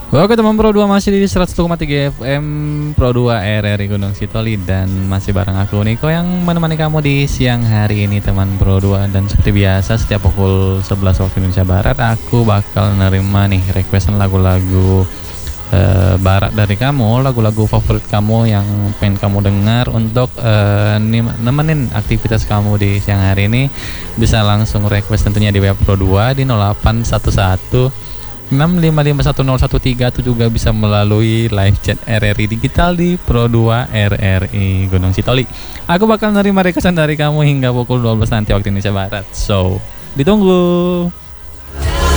Oke teman Pro 2 masih di 101,3 FM Pro 2 RRI Gunung Sitoli. Dan masih bareng aku Niko yang menemani kamu di siang hari ini teman Pro 2. Dan seperti biasa setiap pukul 11 waktu Indonesia Barat aku bakal nerima nih requestan lagu-lagu barat dari kamu, lagu-lagu favorit kamu yang pengen kamu dengar untuk nemenin aktivitas kamu di siang hari ini. Bisa langsung request tentunya di web Pro 2 di 0811 6551013 atau juga bisa melalui live chat RRI Digital di Pro 2 RRI Gunung Sitoli. Aku bakal nerima requestan dari kamu hingga pukul 12 nanti waktu Indonesia Barat. So, ditunggu.